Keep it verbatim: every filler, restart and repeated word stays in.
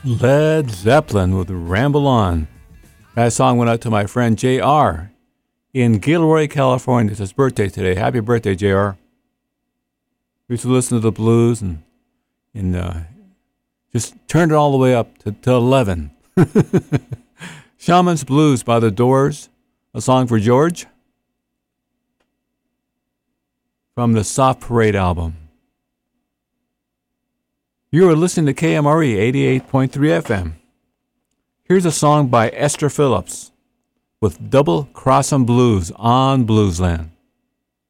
Led Zeppelin with Ramble On. That song went out to my friend J R in Gilroy, California. It's his birthday today. Happy birthday, J R. We used to listen to the blues and, and uh, just turned it all the way up to, to eleven. Shaman's Blues by The Doors, a song for George from the Soft Parade album. You are listening to K M R E eighty-eight point three F M. Here's a song by Esther Phillips with Double Crossin' Blues on Bluesland.